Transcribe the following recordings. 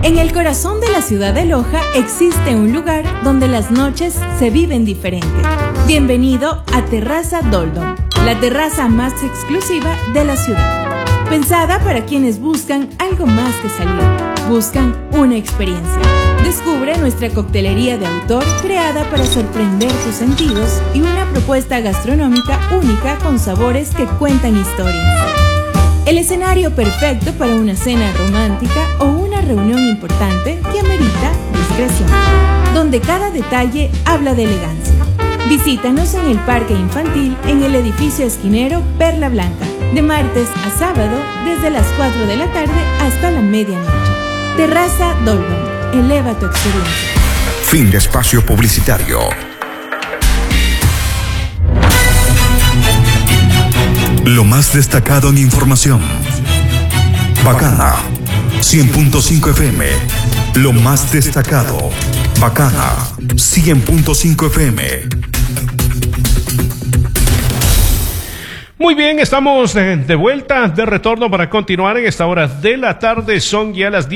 En el corazón de la ciudad de Loja existe un lugar donde las noches se viven diferente. Bienvenido a Terraza Doldom, la terraza más exclusiva de la ciudad. Pensada para quienes buscan algo más que salir, buscan una experiencia. Descubre nuestra coctelería de autor creada para sorprender tus sentidos y una propuesta gastronómica única con sabores que cuentan historias. El escenario perfecto para una cena romántica o una reunión importante que amerita discreción, donde cada detalle habla de elegancia. Visítanos en el Parque Infantil en el edificio esquinero Perla Blanca, de martes a sábado desde las 4 de la tarde hasta la medianoche. Terraza Doldom, eleva tu experiencia. Fin de espacio publicitario. Lo más destacado en información. Bacana 100.5 FM. Lo más destacado. Bacana 100.5 FM. Muy bien, estamos de vuelta, de retorno para continuar en esta hora de la tarde. Son ya las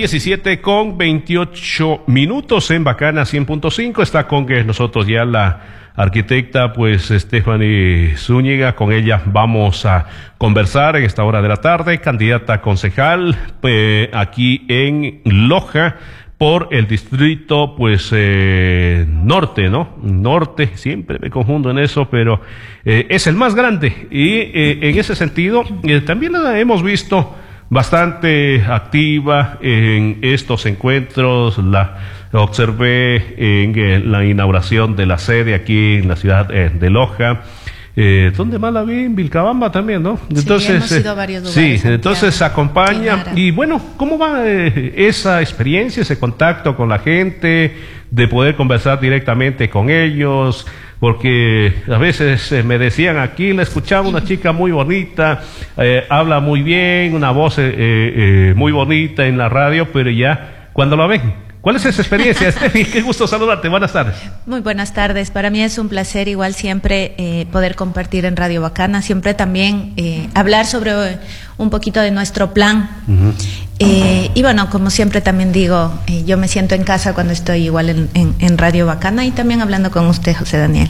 17:28 en Bacana 100.5. Está con nosotros ya la arquitecta, pues, Stephanie Zúñiga. Con ella vamos a conversar en esta hora de la tarde. Candidata a concejal, aquí en Loja, por el distrito, pues, norte, ¿no? Norte, siempre me confundo en eso, pero es el más grande. Y en ese sentido, también la hemos visto bastante activa en estos encuentros. La observé en la inauguración de la sede aquí en la ciudad de Loja. ¿Dónde más la vi? En Vilcabamba también, ¿no? Entonces, hemos ido a varios lugares. Sí, entonces acompaña. Y bueno, ¿cómo va esa experiencia, ese contacto con la gente, de poder conversar directamente con ellos? Porque a veces me decían, aquí la escuchaba una chica muy bonita, habla muy bien, una voz muy bonita en la radio, pero ya cuando la ven, ¿cuál es esa experiencia, Steffi? Qué gusto saludarte. Buenas tardes. Muy buenas tardes. Para mí es un placer igual siempre poder compartir en Radio Bacana, siempre también hablar sobre un poquito de nuestro plan. Uh-huh. Y bueno, como siempre también digo, yo me siento en casa cuando estoy igual en Radio Bacana y también hablando con usted, José Daniel.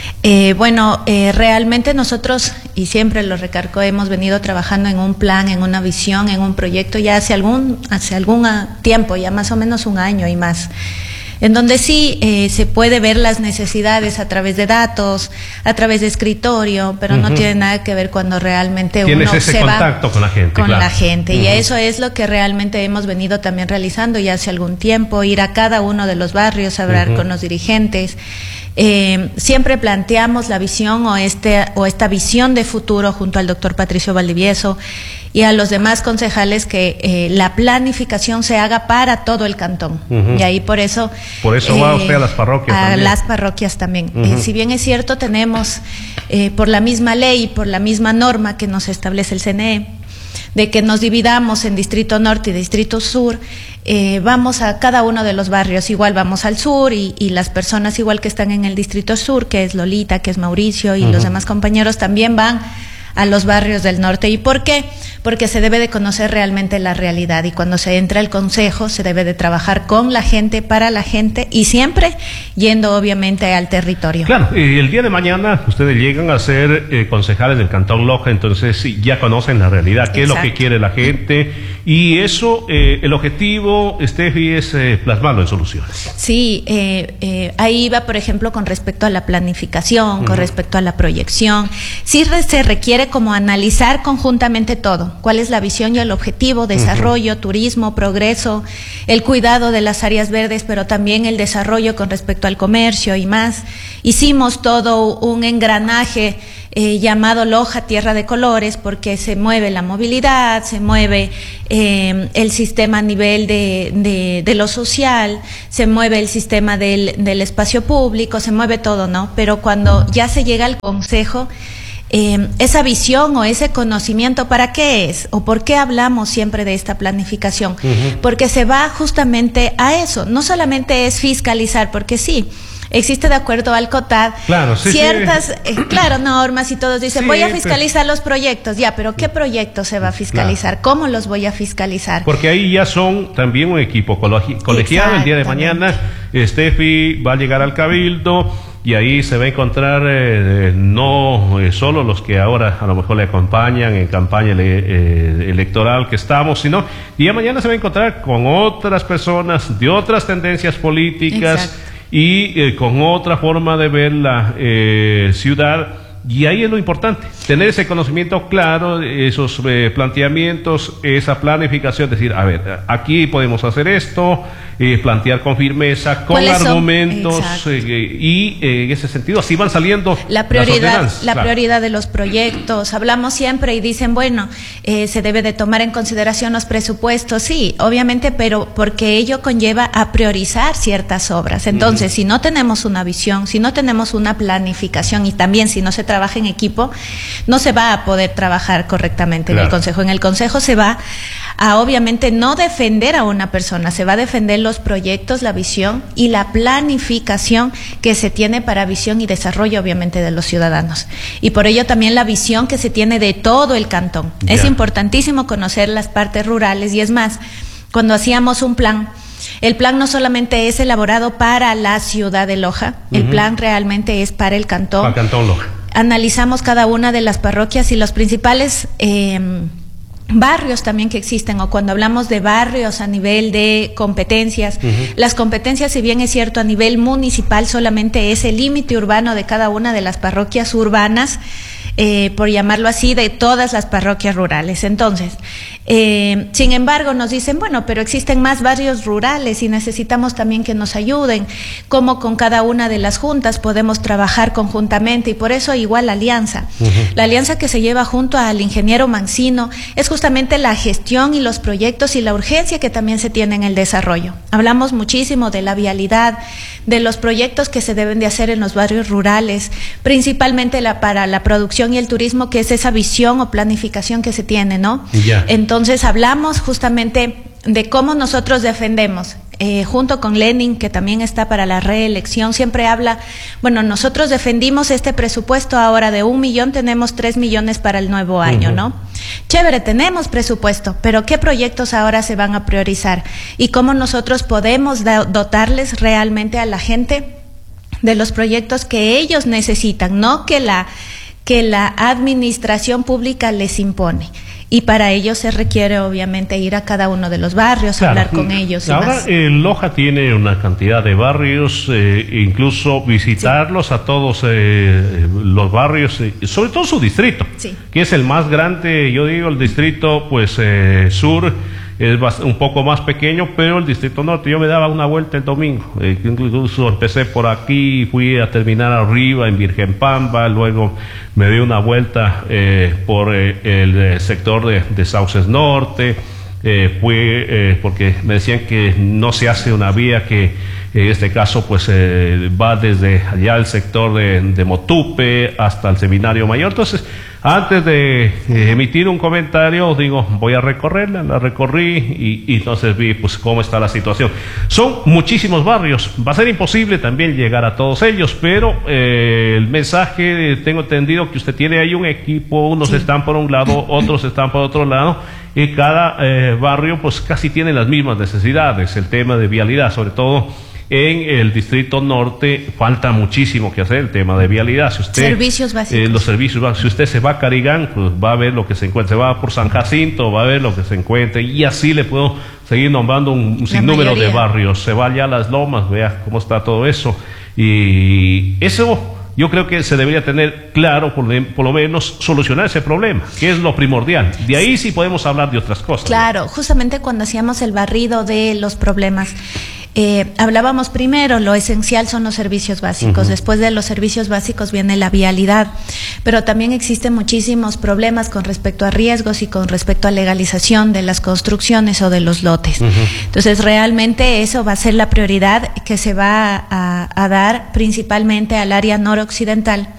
Realmente nosotros, y siempre lo recargo, hemos venido trabajando en un plan, en una visión, en un proyecto ya hace algún tiempo, ya más o menos un año y más, en donde sí se puede ver las necesidades a través de datos, a través de escritorio, pero no tiene nada que ver cuando realmente uno se va contacto con la gente. Con la gente, y eso es lo que realmente hemos venido también realizando ya hace algún tiempo, ir a cada uno de los barrios, hablar con los dirigentes. Siempre planteamos la visión o esta visión de futuro junto al doctor Patricio Valdivieso y a los demás concejales, que la planificación se haga para todo el cantón. Y ahí por eso va usted a las parroquias también. Las parroquias también. Si bien es cierto, tenemos por la misma ley, por la misma norma que nos establece el CNE, de que nos dividamos en Distrito Norte y Distrito Sur, vamos a cada uno de los barrios, igual vamos al sur y las personas igual que están en el Distrito Sur, que es Lolita, que es Mauricio y los demás compañeros también van a los barrios del norte. ¿Y por qué? Porque se debe de conocer realmente la realidad, y cuando se entra al consejo se debe de trabajar con la gente, para la gente, y siempre yendo obviamente al territorio. Claro, y el día de mañana ustedes llegan a ser concejales del Cantón Loja, entonces sí, ya conocen la realidad, qué es lo que quiere la gente, y eso, el objetivo, Steffi, es plasmarlo en soluciones. Sí, ahí va, por ejemplo, con respecto a la planificación, con respecto a la proyección, sí se requiere como analizar conjuntamente todo, cuál es la visión y el objetivo, desarrollo, turismo, progreso, el cuidado de las áreas verdes, pero también el desarrollo con respecto al comercio y más. Hicimos todo un engranaje llamado Loja Tierra de Colores, porque se mueve la movilidad, se mueve el sistema a nivel de lo social, se mueve el sistema del espacio público, se mueve todo, ¿no? Pero cuando ya se llega al consejo, esa visión o ese conocimiento, ¿para qué es? ¿O por qué hablamos siempre de esta planificación? Porque se va justamente a eso, no solamente es fiscalizar, porque sí, existe de acuerdo al COTAD ciertas normas y todos dicen voy a fiscalizar los proyectos, pero ¿qué proyectos se va a fiscalizar? ¿Cómo los voy a fiscalizar? Porque ahí ya son también un equipo colegiado. El día de mañana Steffi va a llegar al Cabildo y ahí se va a encontrar no solo los que ahora a lo mejor le acompañan en campaña electoral que estamos, sino día de mañana se va a encontrar con otras personas de otras tendencias políticas y con otra forma de ver la ciudad. Y ahí es lo importante, tener ese conocimiento claro, esos planteamientos, esa planificación, decir, a ver, aquí podemos hacer esto, plantear con firmeza, con argumentos, y en ese sentido, así van saliendo la prioridad de los proyectos. Hablamos siempre y dicen, bueno, se debe de tomar en consideración los presupuestos, sí, obviamente, pero porque ello conlleva a priorizar ciertas obras. Entonces, si no tenemos una visión, si no tenemos una planificación y también si no se trabaja en equipo, no se va a poder trabajar correctamente en el Consejo. En el Consejo se va a, obviamente, no defender a una persona, se va a defender los proyectos, la visión y la planificación que se tiene para visión y desarrollo, obviamente, de los ciudadanos. Y por ello también la visión que se tiene de todo el cantón. Es importantísimo conocer las partes rurales y es más, cuando hacíamos un plan, el plan no solamente es elaborado para la ciudad de Loja, el plan realmente es para el cantón. Para Cantón Loja. Analizamos cada una de las parroquias y los principales barrios también que existen, o cuando hablamos de barrios a nivel de competencias, las competencias, si bien es cierto a nivel municipal, solamente es el límite urbano de cada una de las parroquias urbanas, por llamarlo así, de todas las parroquias rurales. Entonces, sin embargo, nos dicen, bueno, pero existen más barrios rurales y necesitamos también que nos ayuden, cómo con cada una de las juntas podemos trabajar conjuntamente, y por eso igual la alianza. La alianza que se lleva junto al ingeniero Mancino es justamente la gestión y los proyectos y la urgencia que también se tiene en el desarrollo. Hablamos muchísimo de la vialidad, de los proyectos que se deben de hacer en los barrios rurales, principalmente para la producción y el turismo, que es esa visión o planificación que se tiene, ¿no? Entonces hablamos justamente de cómo nosotros defendemos, junto con Lenin, que también está para la reelección, siempre habla, bueno, nosotros defendimos este presupuesto ahora de 1 millón, tenemos 3 millones para el nuevo año, ¿no? Chévere, tenemos presupuesto, pero ¿qué proyectos ahora se van a priorizar? Y cómo nosotros podemos dotarles realmente a la gente de los proyectos que ellos necesitan, no que la administración pública les impone. Y para ello se requiere, obviamente, ir a cada uno de los barrios, hablar con ellos y ahora más. Loja tiene una cantidad de barrios, incluso visitarlos a todos los barrios, sobre todo su distrito, que es el más grande. Yo digo, el distrito sur es un poco más pequeño, pero el distrito norte, yo me daba una vuelta el domingo, incluso empecé por aquí, fui a terminar arriba en Virgen Pamba, luego me di una vuelta por el sector de Sauces Norte, porque me decían que no se hace una vía que en este caso va desde allá el sector de Motupe hasta el Seminario Mayor. Entonces, antes de emitir un comentario, digo, voy a recorrerla, la recorrí y entonces vi cómo está la situación. Son muchísimos barrios, va a ser imposible también llegar a todos ellos, pero el mensaje, tengo entendido que usted tiene ahí un equipo, unos están por un lado, otros están por otro lado, y cada barrio casi tiene las mismas necesidades. El tema de vialidad, sobre todo en el distrito norte, falta muchísimo que hacer el tema de vialidad. Si usted, servicios básicos. Los servicios básicos. Si usted se va a Carigán, va a ver lo que se encuentra. Se va por San Jacinto, va a ver lo que se encuentra. Y así le puedo seguir nombrando un sinnúmero de barrios. Se va allá a Las Lomas, vea cómo está todo eso. Y eso yo creo que se debería tener claro, por lo menos solucionar ese problema, que es lo primordial. De ahí sí podemos hablar de otras cosas. Claro, justamente cuando hacíamos el barrido de los problemas, hablábamos primero, lo esencial son los servicios básicos, después de los servicios básicos viene la vialidad, pero también existen muchísimos problemas con respecto a riesgos y con respecto a legalización de las construcciones o de los lotes. Entonces realmente eso va a ser la prioridad que se va a dar principalmente al área noroccidental,